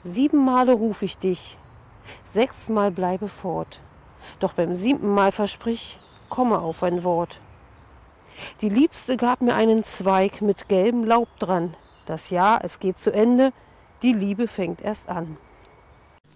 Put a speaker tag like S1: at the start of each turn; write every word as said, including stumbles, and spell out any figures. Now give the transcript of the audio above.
S1: Sieben Male ruf ich dich, sechsmal bleibe fort. Doch beim siebten Mal versprich, komme auf ein Wort. Die Liebste gab mir einen Zweig mit gelbem Laub dran. Das Jahr, es geht zu Ende, die Liebe fängt erst an.